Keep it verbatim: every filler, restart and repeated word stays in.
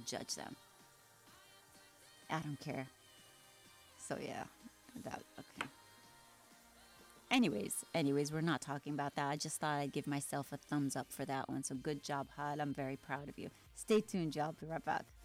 judge them. I don't care. So yeah, that okay. Anyways, anyways, we're not talking about that. I just thought I'd give myself a thumbs up for that one. So good job, Hud. I'm very proud of you. Stay tuned, y'all. I'll be right back.